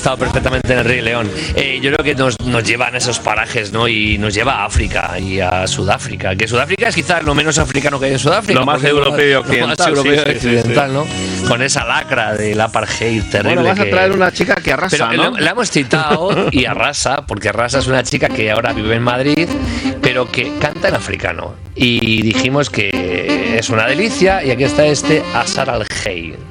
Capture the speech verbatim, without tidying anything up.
estado perfectamente en el Rey León. Eh, yo creo que nos, nos llevan a esos parajes, ¿no? Y nos lleva a África y a Sudáfrica. Que Sudáfrica es quizás lo menos africano que hay en Sudáfrica. Lo más europeo y occidental. Lo más europeo sí, y occidental, sí, ¿no? sí. Con esa lacra del apartheid terrible. Bueno, vas a que... traer una chica que arrasa, pero ¿no? la, la hemos citado y arrasa, porque arrasa es una chica que ahora vive en Madrid, pero que canta en africano. Y dijimos que es una delicia, y aquí está este Asar Al-Hey.